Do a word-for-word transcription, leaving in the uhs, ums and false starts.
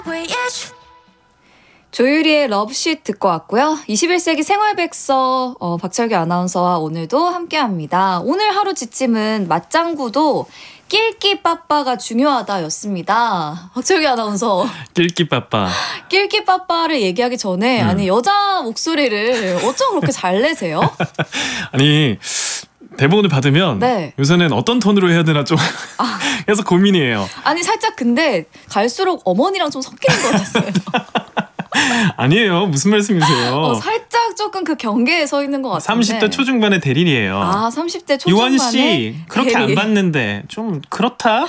조유리의 러브쉿 듣고 왔고요. 이십일 세기 생활백서 어, 박철규 아나운서와 오늘도 함께합니다. 오늘 하루 지침은 맞장구도 낄끼빠빠가 중요하다였습니다. 박철규 아나운서. 낄끼빠빠. 낄끼빠빠를 얘기하기 전에 음. 아니 여자 목소리를 어쩜 그렇게 잘 내세요? 아니 대본을 받으면 네. 요새는 어떤 톤으로 해야 되나 좀 아. 계속 고민이에요. 아니 살짝 근데 갈수록 어머니랑 좀 섞이는 것 같았어요. 아니에요. 무슨 말씀이세요? 어, 살짝 조금 그 경계에 서 있는 것 같은데. 삼십 대 초중반의 대리이에요. 아, 삼십 대 초중반의 유원 씨 그렇게 대리. 안 봤는데 좀 그렇다?